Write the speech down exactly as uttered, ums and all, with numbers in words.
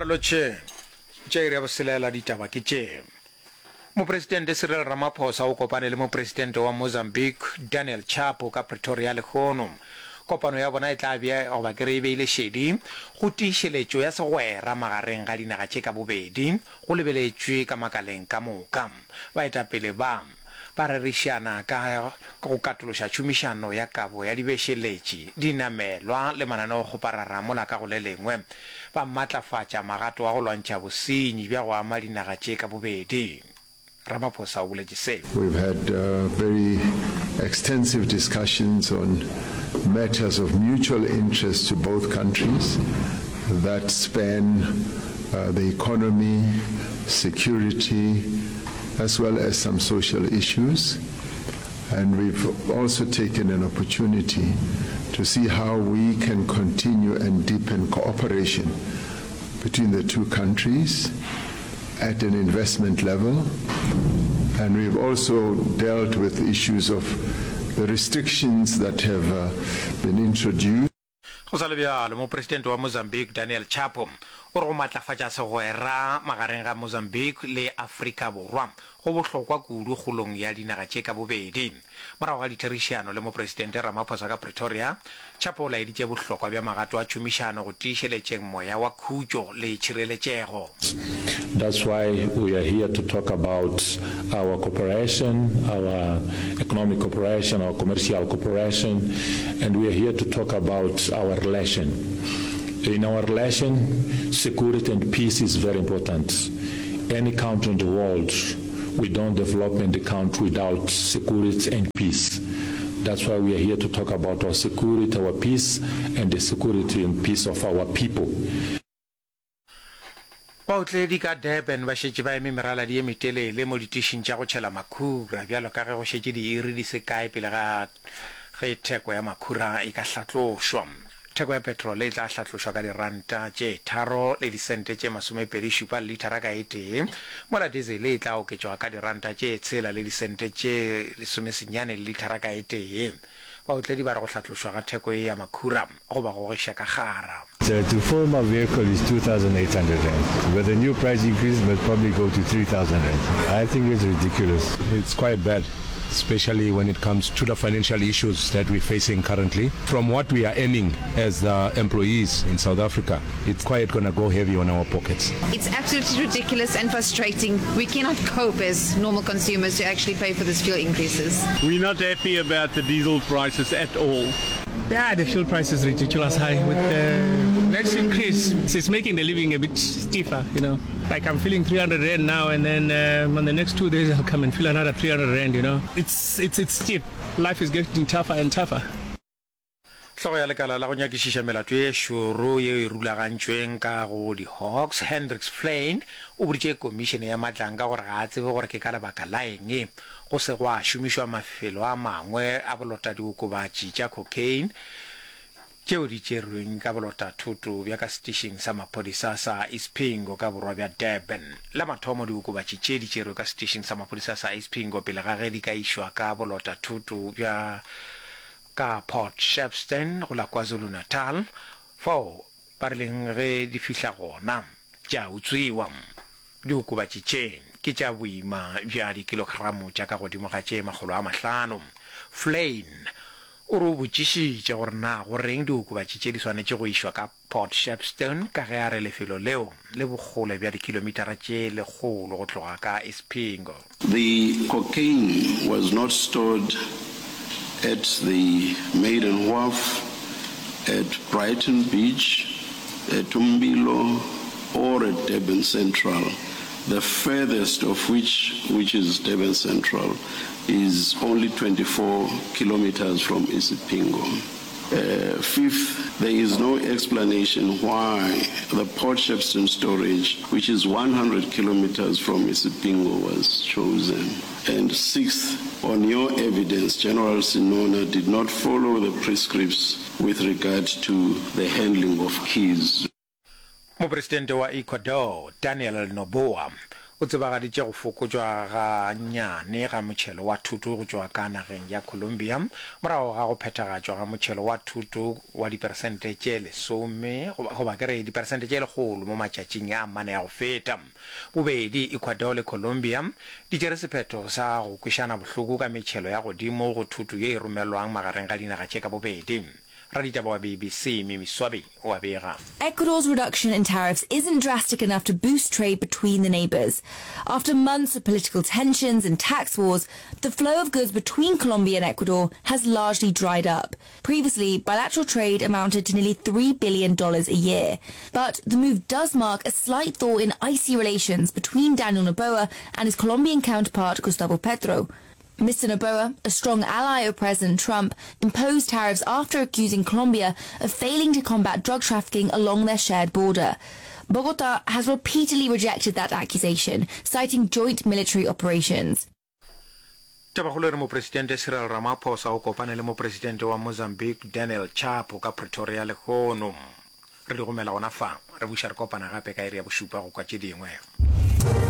Arloche, Jerry Abselela ditaba ke tše. Mopresidente Cyril Ramaphosa o kopane le mopresidente wa Mozambique Daniel Chapo ka Pretoria le khono. Kopano ya bona e tla bia go ba kere e beile shedi go tiišeletšo ya segwera magareng ga dinaga tše ka bobedi go lebeletšwe ka makaleng ka moka. Baetapele ba ba rerišana ka go katološa tšhomišano ya kabo ya dibešeletši dinamelwa le mananeo go pararamola ka go le lengwe ba maatlafatša magato a go lwantšha bosenyi bja go ama dinaga tše ka bobedi. Ramaphosa o boletše se. We've had uh, very extensive discussions on matters of mutual interest to both countries that span uh, the economy, security, as well as some social issues. And we've also taken an opportunity to see how we can continue and deepen cooperation between the two countries at an investment level. And we've also dealt with issues of the restrictions that have uh, been introduced. Go sa le bjalo mopresidente wa Mozambique Daniel Chapo o re go maatlafatša segwera magareng ga Mozambique le Afrika Borwa go bohlokwa kudu kgolong ya dinaga tše ka bobedi. Morago ga ditherišano le mopresidente Ramaphosa ka Pretoria, Chapo o laeditše bohlokwa bja magato a tšhomišano go tiišeletšeng moya wa khutšo le tšhireletšego. That's why we are here to talk about our cooperation, our economic cooperation, our commercial cooperation, and we are here to talk about our relation. In our relation, security and peace is very important. Any country in the world, we don't develop in the country without security and peace. That's why we are here to talk about our security, our peace, and the security and peace of our people. Bautledi ka Durban ba šetše ba eme merala di emetelele mo ditišing tša go tšhela makhura bjalo ka ge go šetše di iri di se kae pele ga ge theko ya makhura e ka hlatlošwa. Theko ya petrol e tla hlatlošwa ka diranta tše tharo le disente tše masomepedi šupa le litara ka e tee, mola diesel e tla oketšwa ka diranta tše tshela le disente tše lesomesenyane le litara ka e tee. Bautledi ba re go hlatlošwa ga theko e ya makhura go ba go gogiša ka gara. So to form a vehicle is two thousand eight hundred rand. With the new price increase, it will probably go to three thousand rand. I think it's ridiculous. It's quite bad, especially when it comes to the financial issues that we're facing currently. From what we are earning as uh, employees in South Africa, it's quite going to go heavy on our pockets. It's absolutely ridiculous and frustrating. We cannot cope as normal consumers to actually pay for this fuel increases. We're not happy about the diesel prices at all. Yeah, the fuel price is ridiculous high. With the next increase, it's making the living a bit stiffer, you know. Like I'm feeling three hundred rand now, and then um, on the next two days I'll come and feel another three hundred rand, you know. It's it's it's steep. Life is getting tougher and tougher. Hlogo ya lekala la go nyakišiša melato e šoro yeo e rulagantšweng ka go di-Hawks Hendricks Flynn o boditše komišene ya matlang ka gore ga a tsebe gore ke ka lebaka la eng go se go a šomišwa mafelo a mangwe a bolota diokobatši tša cocaine tšeo di tšerweng ka bolota thoto bja ka setišeng sa maphodisa sa East Pingo ka borwa bja Durban. La mathomo diokobatši tše di tšerwe ka setišeng sa maphodisa sa East Pingo pele ga ge di ka išwa ka bolota thoto bja ka Port Shepstone go la KwaZulu-Natal fao ba rileng ge di fihla gona tša utswiwa. Diokobatši tše ke tša boima bja dikilogramo tša ka godimo ga tše magolo a mahlano. Flynn o re o botšišitše gore na go reng diokobatši tše di swanetše go išwa ka Port Shepstone ka ge a re lefelo leo le bogole bja dikilomitara tše legolo go tloga ka East Pingo. The cocaine was not stored at the Maiden Wharf, at Brighton Beach, at Umbilo, or at Durban Central. The furthest of which, which is Durban Central, is only twenty-four kilometers from Isipingo. Uh, fifth, there is no explanation why the Port Shepstone storage, which is one hundred kilometers from Isipingo, was chosen. And sixth, on your evidence, General Sinona did not follow the prescripts with regard to the handling of keys. Mopresidente wa Ecuador Daniel Noboa o tsebagaditše go fokotšwa ga nyane ga motšhelo wa thuto go tšwa ka nageng ya Colombia morago ga go phethagatšwa ga motšhelo wa thuto wa diperesente tše lesome goba kere diperesente tše legolo mo matšatšing a mane ya go feta. Bobedi Ecuador le Colombia di tšere sephetho sa go kwišana bohloko ka metšhelo ya godimo go thuto ye e romelwang magareng ga dinaga tše ka bobedi. B B C Mimi Swabi o abega. Ecuador's reduction in tariffs isn't drastic enough to boost trade between the neighbors. After months of political tensions and tax wars, the flow of goods between Colombia and Ecuador has largely dried up. Previously, bilateral trade amounted to nearly three billion dollars a year. But the move does mark a slight thaw in icy relations between Daniel Noboa and his Colombian counterpart Gustavo Petro. Mister Noboa, a strong ally of President Trump, imposed tariffs after accusing Colombia of failing to combat drug trafficking along their shared border. Bogotá has repeatedly rejected that accusation, citing joint military operations. Tabagolo re mo presidente Cyril Ramaphosa o kopane le mo presidente wa Mozambique Daniel Chapo ka Pretoria le gono. Re le gomela gona fa re buša re kopana gape ka iri ya bošupa go kwa tše dingwe.